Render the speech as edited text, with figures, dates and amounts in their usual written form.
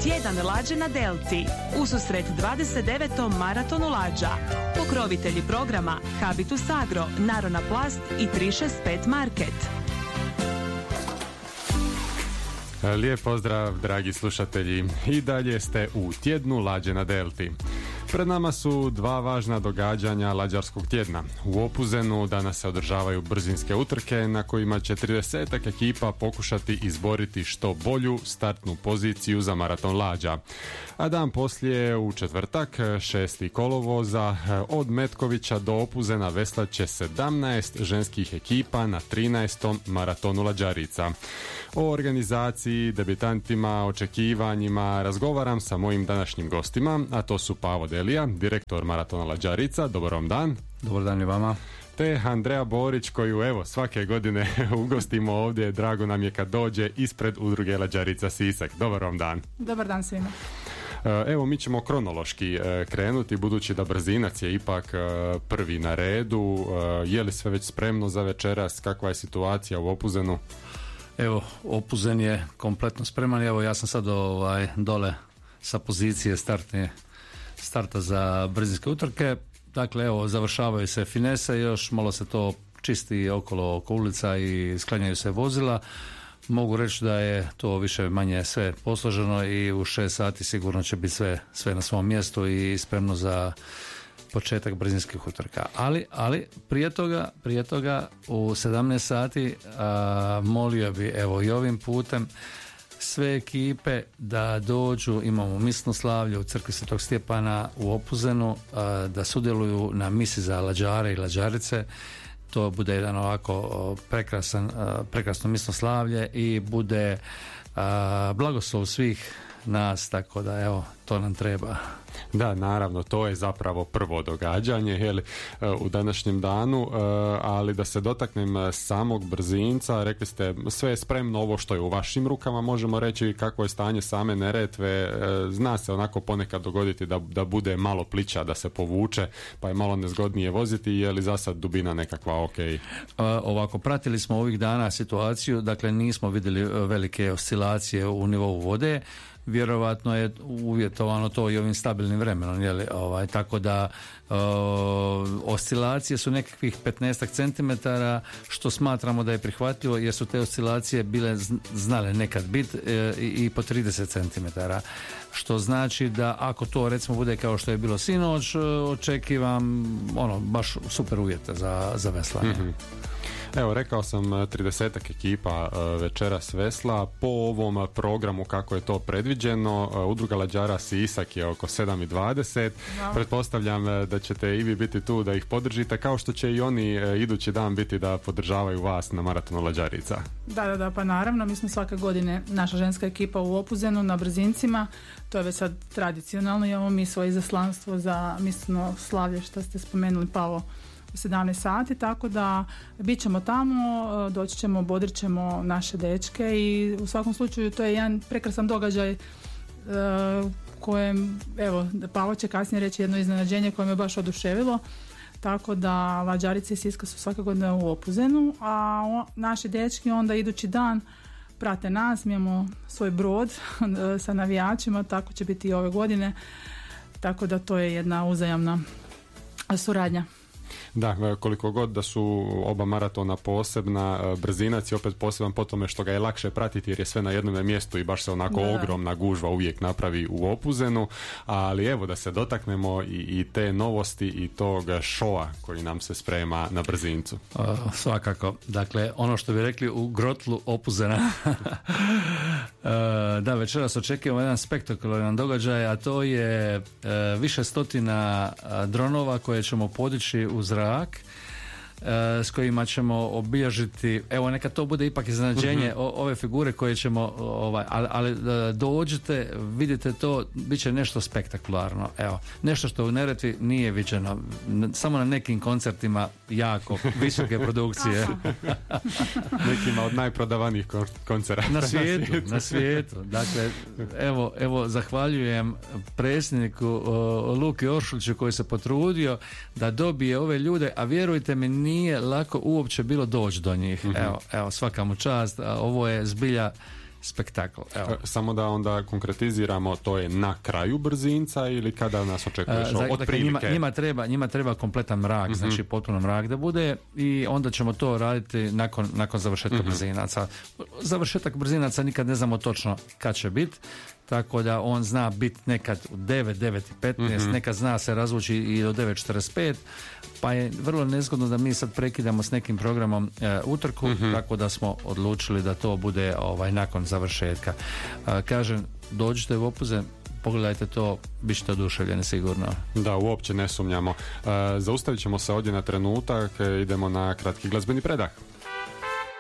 Tjedan lađe na Delti. Ususret 29. maratonu lađa. Pokrovitelji programa Habitus Agro, Narona Plast i 365 Market. Lijep pozdrav, dragi slušatelji. I dalje ste u Tjednu lađe na Delti. Pred nama su dva važna događanja lađarskog tjedna. U Opuzenu danas se održavaju brzinske utrke na kojima će 30 ekipa pokušati izboriti što bolju startnu poziciju za maraton lađa. A dan poslije, u četvrtak, 6. kolovoza, od Metkovića do Opuzena veslat će 17 ženskih ekipa na 13. maratonu lađarica. O organizaciji, debitantima, očekivanjima razgovaram sa mojim današnjim gostima, a to su Pavo Delija, direktor maratona lađarica. Dobar vam dan. Dobar dan i vama. Te Andreja Borić, koju evo svake godine ugostimo ovdje. Drago nam je kad dođe ispred udruge Lađarica Sisak. Dobar vam dan. Dobar dan svima. Evo, mi ćemo kronološki krenuti, budući da brzinac je ipak prvi na redu. Je li sve već spremno za večeras? Kakva je situacija u Opuzenu? Evo, Opuzen je kompletno spreman. Evo, ja sam sad dole sa pozicije starta za brzinske utrke. Dakle, evo, završavaju se finese, još malo se to čisti oko ulica i sklanjaju se vozila. Mogu reći da je to više manje sve posloženo i u 6 sati sigurno će biti sve na svom mjestu i spremno za početak brzinskih utrka. Ali prije toga u 17 sati molio bi evo i ovim putem sve ekipe da dođu, imamo misno slavlje u crkvi Svetog Stjepana u Opuzenu, da sudjeluju na misi za lađare i lađarice. To bude jedan ovako prekrasno misno slavlje i bude blagoslov svih nas, tako da evo, to nam treba. Da, naravno, to je zapravo prvo događanje u današnjem danu, ali da se dotaknem samog brzinca. Rekli ste, sve je spremno, ovo što je u vašim rukama, možemo reći kakvo je stanje same Neretve. Zna se onako ponekad dogoditi da bude malo plića, da se povuče, pa je malo nezgodnije voziti. Je li za sad dubina nekakva ok? Ovako, pratili smo ovih dana situaciju, dakle nismo vidjeli velike oscilacije u nivou vode. Vjerovatno je uvjetovano to i ovim stabilnim vremenom, tako da oscilacije su nekakvih 15 cm, što smatramo da je prihvatljivo, jer su te oscilacije bile znale nekad biti i po 30 cm, što znači da ako to recimo bude kao što je bilo sinoć, očekivam baš super uvjete za veslanje. Mm-hmm. Evo, rekao sam 30 ekipa večeras vesla. Po ovom programu kako je to predviđeno, udruga Lađara Sisak je oko 7:20. No. Pretpostavljam da ćete i vi biti tu da ih podržite, kao što će i oni idući dan biti da podržavaju vas na maratonu lađarica. Da, pa naravno, mi smo svake godine naša ženska ekipa u Opuzenu na brzincima. To je već sad tradicionalno, imamo mi svoje izaslanstvo za misno slavlje što ste spomenuli, Pavo, u 17 sati, tako da bit ćemo tamo, doći ćemo, bodrit ćemo naše dečke i u svakom slučaju to je jedan prekrasan događaj kojem, evo, Pavo će kasnije reći jedno iznenađenje koje me baš oduševilo, tako da Lađarice i Siska su svake godine u Opuzenu, a naši dečki onda idući dan prate nas, mi imamo svoj brod sa navijačima, tako će biti i ove godine, tako da to je jedna uzajamna suradnja. Da, koliko god da su oba maratona posebna, brzinac je opet poseban po tome što ga je lakše pratiti jer je sve na jednom mjestu i baš se onako ogromna gužva uvijek napravi u Opuzenu, ali evo da se dotaknemo i te novosti i tog šoa koji nam se sprema na brzincu. Svakako, dakle ono što bi rekli u grotlu Opuzena. Da, večeras očekujemo jedan spektakularan događaj, a to je više stotina dronova koje ćemo podići u zrak, s kojima ćemo obilježiti, evo neka to bude ipak iznenađenje, ove figure koje ćemo, ali dođite, vidite to, bit će nešto spektakularno, evo, nešto što u Neretvi nije viđeno, samo na nekim koncertima jako visoke produkcije. Nekima od najprodavanijih koncerata na svijetu. Dakle, evo zahvaljujem predsjedniku Luki Oršuliću koji se potrudio da dobije ove ljude, a vjerujte mi, nije lako uopće bilo doći do njih. Evo, svaka mu čast. Ovo je zbilja spektakl. Evo. Samo da onda konkretiziramo, to je na kraju brzinca ili kada nas očekuješ? Dakle, njima treba kompletan mrak, znači potpuno mrak da bude, i onda ćemo to raditi nakon završetka brzinaca. Završetak brzinaca nikad ne znamo točno kad će biti, tako da on zna biti nekad u 9:15, nekad zna se razvući i do 9:45, pa je vrlo nezgodno da mi sad prekidamo s nekim programom utrku, tako da smo odlučili da to bude nakon završetka. Kažem, dođite u Opuzen, pogledajte to, bit ćete oduševljeni sigurno. Da, uopće ne sumnjamo. Zaustavit ćemo se ovdje na trenutak, idemo na kratki glazbeni predah.